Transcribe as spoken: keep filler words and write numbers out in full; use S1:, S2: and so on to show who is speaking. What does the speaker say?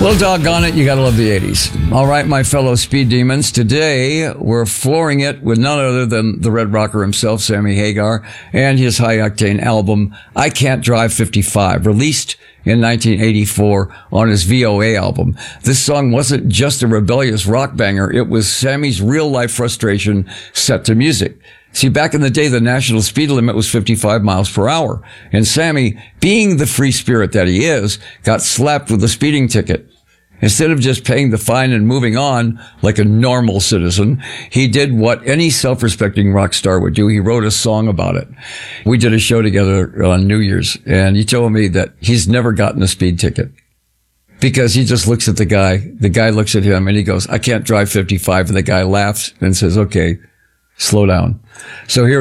S1: Well, doggone it, you gotta love the eighties. All right, my fellow speed demons, today we're flooring it with none other than the Red Rocker himself, Sammy Hagar, and his high-octane album, I Can't Drive fifty-five, released in nineteen eighty-four on his V O A album. This song wasn't just a rebellious rock banger, it was Sammy's real-life frustration set to music. See, back in the day, the national speed limit was fifty-five miles per hour, and Sammy, being the free spirit that he is, got slapped with a speeding ticket. Instead of just paying the fine and moving on like a normal citizen, he did what any self-respecting rock star would do. He wrote a song about it. We did a show together on New Year's, and he told me that he's never gotten a speed ticket because he just looks at the guy. The guy looks at him, and he goes, I can't drive fifty-five. And the guy laughs and says, okay, slow down. So here